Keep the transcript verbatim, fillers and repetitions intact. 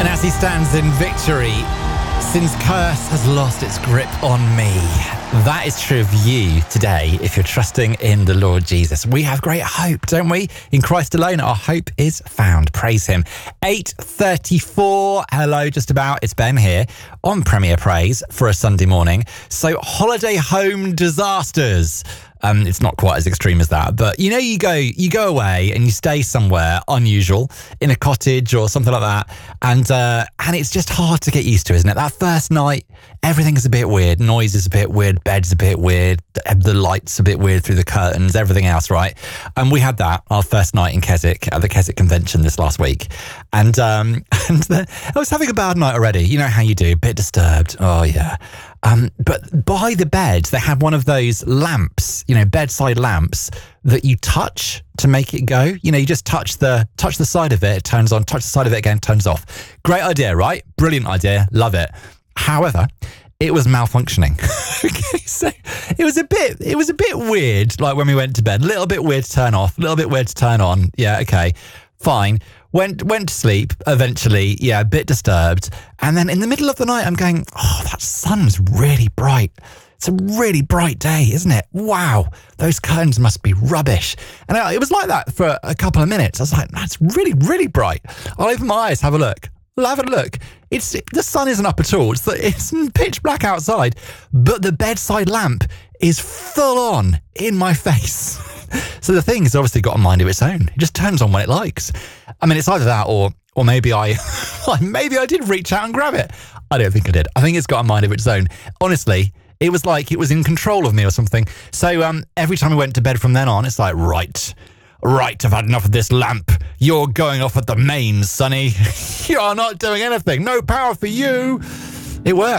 As he stands in victory, sin's curse has lost its grip on me. That is true of you today if you're trusting in the Lord Jesus. We have great hope, don't we? In Christ alone, our hope is found. Praise him. eight thirty-four. Hello, just about. It's Ben here on Premier Praise for a Sunday morning. So, holiday home disasters. Um, it's not quite as extreme as that, but you know, you go you go away and you stay somewhere unusual in a cottage or something like that, and uh, and it's just hard to get used to, isn't it? That first night, everything is a bit weird. Noise is a bit weird. Bed's a bit weird. The light's a bit weird through the curtains. Everything else, right? And we had that our first night in Keswick at the Keswick Convention this last week, and um, and the, I was having a bad night already. You know how you do, a bit disturbed. Oh yeah. Um, but by the bed, they had one of those lamps, you know, bedside lamps that you touch to make it go. You know, you just touch the touch the side of it, it turns on, touch the side of it again, turns off. Great idea, right? Brilliant idea. Love it. However, it was malfunctioning. Okay, so it was a bit, it was a bit weird, like when we went to bed. A little bit weird to turn off, a little bit weird to turn on. Yeah, okay, fine. Went went to sleep eventually, yeah, a bit disturbed. And then in the middle of the night, I'm going, oh, that sun's really bright. It's a really bright day, isn't it? Wow, those curtains must be rubbish. And it was like that for a couple of minutes. I was like, that's really, really bright. I'll open my eyes, have a look. I'll have a look. It's the sun isn't up at all. It's, it's pitch black outside, but the bedside lamp is full on in my face. So the thing has obviously got a mind of its own. It just turns on when it likes. I mean, it's either that or or maybe I maybe I did reach out and grab it. I don't think I did. I think it's got a mind of its own. Honestly, it was like it was in control of me or something. So um, every time I went to bed from then on, it's like, right, right, I've had enough of this lamp. You're going off at the mains, Sonny. You're not doing anything. No power for you. It worked.